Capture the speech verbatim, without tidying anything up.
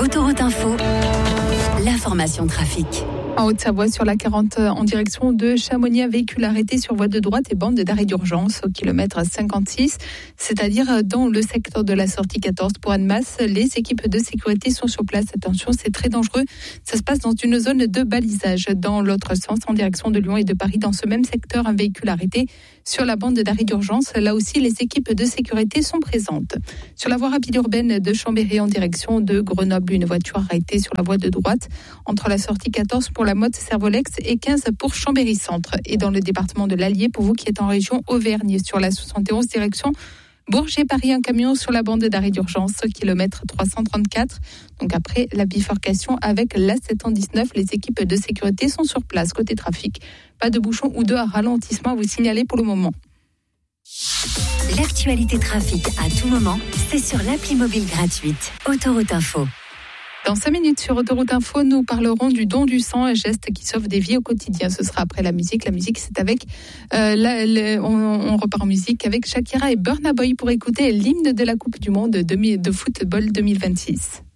Autoroute Info, l'information trafic. En Haute-Savoie, sur la quarante, en direction de Chamonix, un véhicule arrêté sur voie de droite et bande d'arrêt d'urgence au kilomètre cinquante-six, c'est-à-dire dans le secteur de la sortie quatorze pour Annemasse. Les équipes de sécurité sont sur place. Attention, c'est très dangereux. Ça se passe dans une zone de balisage. Dans l'autre sens, en direction de Lyon et de Paris, dans ce même secteur, un véhicule arrêté sur la bande d'arrêt d'urgence. Là aussi, les équipes de sécurité sont présentes. Sur la voie rapide urbaine de Chambéry, en direction de Grenoble, une voiture arrêtée sur la voie de droite entre la sortie quatorze pour la Motte Servolex et quinze pour Chambéry Centre. Et dans le département de l'Allier, pour vous qui êtes en région Auvergne, sur la soixante et onze direction Bourget-Paris, un camion sur la bande d'arrêt d'urgence, kilomètre trois cent trente-quatre. Donc après la bifurcation avec l'A sept cent dix-neuf, les équipes de sécurité sont sur place. Côté trafic, pas de bouchons ou de ralentissement à vous signaler pour le moment. L'actualité trafic à tout moment, c'est sur l'appli mobile gratuite Autoroute Info. Dans cinq minutes sur Autoroute Info, nous parlerons du don du sang, un geste qui sauve des vies au quotidien. Ce sera après la musique. La musique, c'est avec... Euh, la, la, on, on repart en musique avec Shakira et Burna Boy pour écouter l'hymne de la Coupe du Monde de, de football deux mille vingt-six.